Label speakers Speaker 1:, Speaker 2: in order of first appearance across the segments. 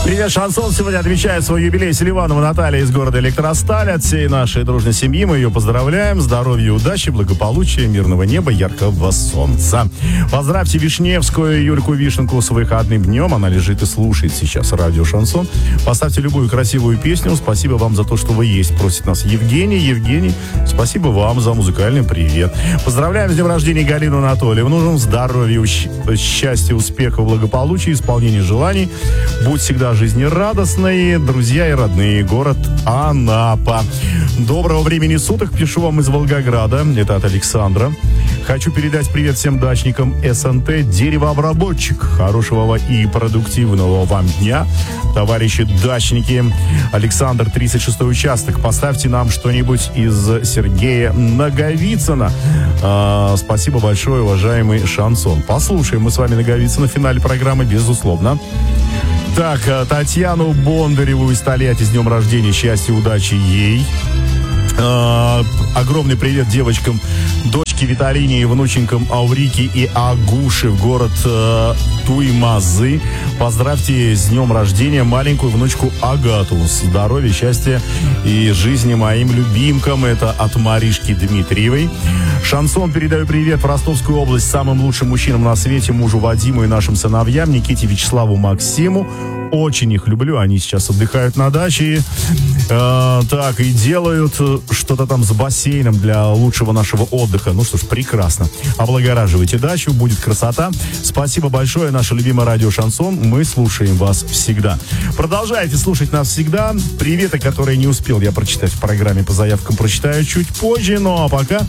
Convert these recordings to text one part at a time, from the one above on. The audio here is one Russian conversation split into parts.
Speaker 1: Привет, Шансон сегодня отмечает свой юбилей. Селиванова Наталья из города Электросталь. От всей нашей дружной семьи мы ее поздравляем. Здоровья, удачи, благополучия, мирного неба, яркого солнца. Поздравьте Вишневскую Юльку Вишенку с выходным днем. Она лежит и слушает сейчас радио Шансон. Поставьте любую красивую песню. Спасибо вам за то, что вы есть, просит нас Евгений. Евгений, спасибо вам за музыкальный привет. Поздравляем с днем рождения Галину Анатольевну. Здоровья, счастья, успехов, благополучия, исполнения желаний. Будь всегда жизнерадостные, друзья и родные. Город Анапа. Доброго времени суток. Пишу вам из Волгограда. Это от Александра. Хочу передать привет всем дачникам СНТ «Деревообработчик». Хорошего и продуктивного вам дня, товарищи дачники. Александр, 36-й участок. Поставьте нам что-нибудь из Сергея Наговицына. Спасибо большое, уважаемый Шансон. Послушаем мы с вами Наговицына в финале программы, безусловно. Так, Татьяну Бондареву из Тольятти с днем рождения, счастья, удачи ей. Огромный привет девочкам, дочке Виталине и внученькам Аурике и Агуше в город Туймазы. Поздравьте с днем рождения маленькую внучку Агату. Здоровья, счастья и жизни моим любимкам. Это от Маришки Дмитриевой. Шансон, передаю привет в Ростовскую область самым лучшим мужчинам на свете, мужу Вадиму и нашим сыновьям Никите, Вячеславу, Максиму. Очень их люблю, они сейчас отдыхают на даче. Так, и делают что-то там с бассейном для лучшего нашего отдыха. Ну что ж, прекрасно. Облагораживайте дачу, будет красота. Спасибо большое, наше любимое радио Шансон. Мы слушаем вас всегда. Продолжайте слушать нас всегда. Приветы, которые не успел я прочитать в программе по заявкам, прочитаю чуть позже. Ну а пока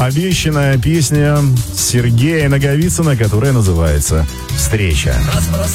Speaker 1: обещанная песня Сергея Наговицына, которая называется «Встреча».